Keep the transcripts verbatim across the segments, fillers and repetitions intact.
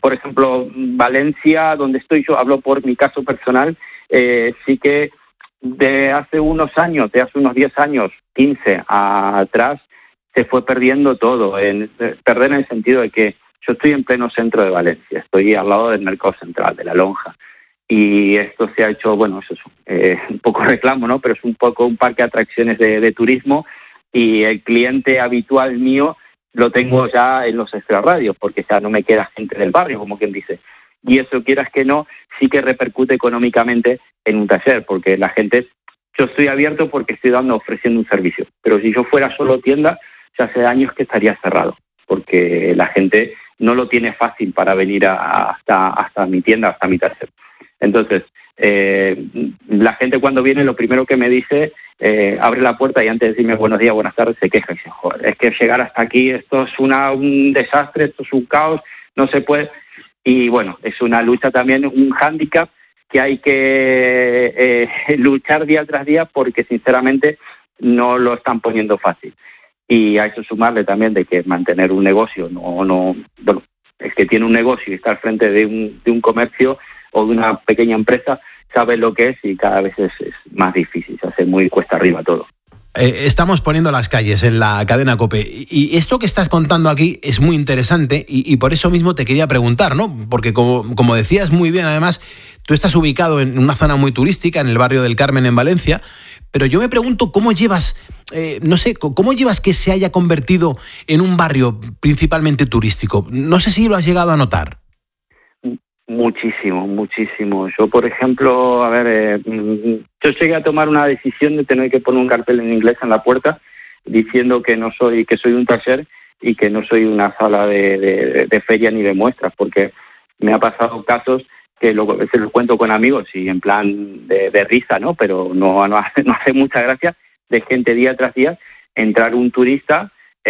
por ejemplo, Valencia, donde estoy yo, hablo por mi caso personal, eh, sí que de hace unos años, de hace unos diez años, quince atrás, se fue perdiendo todo. En, perder en el sentido de que yo estoy en pleno centro de Valencia, estoy al lado del mercado central, de la Lonja. Y esto se ha hecho, bueno, eso es eh, un poco reclamo, ¿no? Pero es un poco un parque de atracciones de, de turismo, y el cliente habitual mío lo tengo ya en los extrarradios, porque ya no me queda gente del barrio, como quien dice. Y eso, quieras que no, sí que repercute económicamente en un taller, porque la gente, yo estoy abierto porque estoy dando, ofreciendo un servicio. Pero si yo fuera solo tienda, ya hace años que estaría cerrado, porque la gente no lo tiene fácil para venir a, hasta, hasta mi tienda, hasta mi taller. Entonces, eh, la gente cuando viene, lo primero que me dice, eh, abre la puerta y antes de decirme buenos días, buenas tardes, se queja y dice, joder, es que llegar hasta aquí, esto es una, un desastre, esto es un caos, no se puede. Y bueno, es una lucha también, un hándicap que hay que eh, luchar día tras día, porque sinceramente no lo están poniendo fácil. Y a eso sumarle también de que mantener un negocio, no, no, bueno, el que tiene un negocio y está al frente de un, de un comercio o de una pequeña empresa, sabe lo que es, y cada vez es, es más difícil, se hace muy cuesta arriba todo. Eh, estamos poniendo las calles en la cadena COPE, y esto que estás contando aquí es muy interesante, y, y por eso mismo te quería preguntar, ¿no? Porque como, como decías muy bien, además, tú estás ubicado en una zona muy turística, en el barrio del Carmen, en Valencia, pero yo me pregunto cómo llevas, eh, no sé, cómo llevas que se haya convertido en un barrio principalmente turístico. No sé si lo has llegado a notar. Muchísimo, muchísimo. Yo, por ejemplo, a ver, eh, yo llegué a tomar una decisión de tener que poner un cartel en inglés en la puerta diciendo que no soy, que soy un taller y que no soy una sala de, de, de feria ni de muestras, porque me ha pasado casos que luego a veces los cuento con amigos y en plan de, de risa, ¿no? Pero no, no, hace, no hace mucha gracia, de gente día tras día, entrar un turista,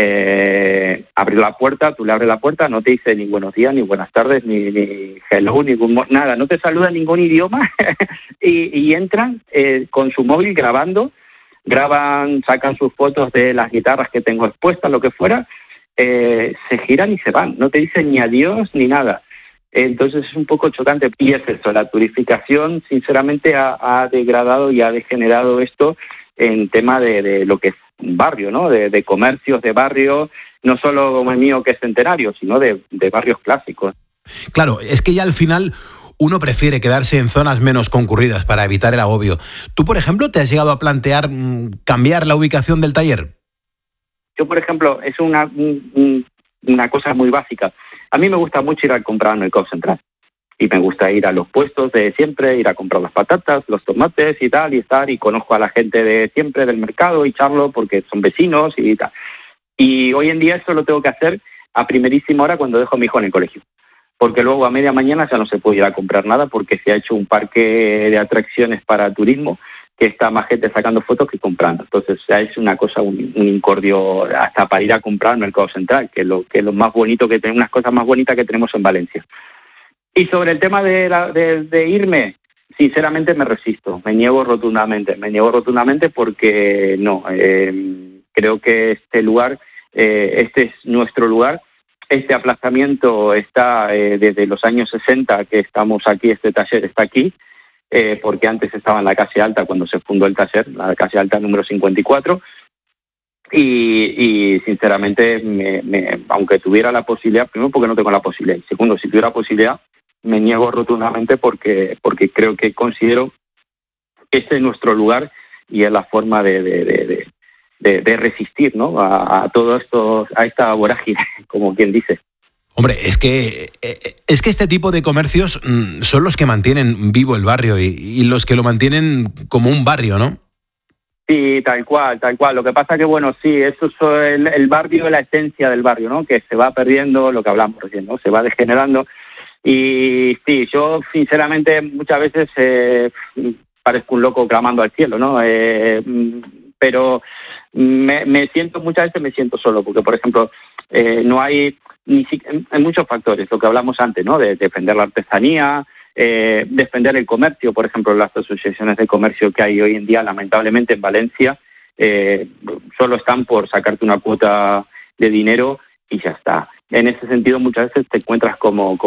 Eh, abrir la puerta, tú le abres la puerta, no te dice ni buenos días, ni buenas tardes, ni, ni hello, ni good morning, nada, no te saluda en ningún idioma y, y entran eh, con su móvil grabando, graban, sacan sus fotos de las guitarras que tengo expuestas, lo que fuera, eh, se giran y se van, no te dicen ni adiós ni nada. Entonces es un poco chocante, y es eso, la turificación sinceramente ha, ha degradado y ha degenerado esto en tema de, de lo que es un barrio, ¿no? De, de comercios de barrio, no solo como el mío que es centenario, sino de, de barrios clásicos. Claro, es que ya al final uno prefiere quedarse en zonas menos concurridas para evitar el agobio. ¿Tú, por ejemplo, te has llegado a plantear mmm, cambiar la ubicación del taller? Yo, por ejemplo, es una, un, una cosa muy básica. A mí me gusta mucho ir a comprar al mercado central. Y me gusta ir a los puestos de siempre, ir a comprar las patatas, los tomates y tal, y estar, y conozco a la gente de siempre del mercado y charlo porque son vecinos y tal. Y hoy en día eso lo tengo que hacer a primerísima hora cuando dejo a mi hijo en el colegio. Porque luego a media mañana ya no se puede ir a comprar nada porque se ha hecho un parque de atracciones para turismo que está más gente sacando fotos que comprando. Entonces ya es una cosa, un, un incordio hasta para ir a comprar al mercado central, que es lo, que es lo más bonito que tenemos, unas cosas más bonitas que tenemos en Valencia. Y sobre el tema de, la, de, de irme, sinceramente me resisto, me niego rotundamente, me niego rotundamente porque no, eh, creo que este lugar, eh, este es nuestro lugar, este aplazamiento está eh, desde los años sesenta que estamos aquí, este taller está aquí, eh, porque antes estaba en la calle Alta cuando se fundó el taller, la calle Alta número cincuenta y cuatro, y, y sinceramente, me, me, aunque tuviera la posibilidad, primero porque no tengo la posibilidad, y segundo, si tuviera la posibilidad, me niego rotundamente porque porque creo que considero que este es nuestro lugar y es la forma de, de, de, de, de resistir, ¿no? a, a todo esto, a esta vorágine, como quien dice. Hombre, es que es que este tipo de comercios son los que mantienen vivo el barrio y, y los que lo mantienen como un barrio, ¿no? Sí, tal cual, tal cual. Lo que pasa que, bueno, sí, eso es el, el barrio, la esencia del barrio, ¿no? Que se va perdiendo, lo que hablamos recién, ¿no? Se va degenerando. Y sí, yo sinceramente muchas veces eh, parezco un loco clamando al cielo, ¿no? Eh, pero me, me siento, muchas veces me siento solo, porque por ejemplo, eh, no hay, ni hay muchos factores, lo que hablamos antes, ¿no? De defender la artesanía, eh, defender el comercio, por ejemplo, las asociaciones de comercio que hay hoy en día, lamentablemente en Valencia, eh, solo están por sacarte una cuota de dinero y ya está. En ese sentido, muchas veces te encuentras como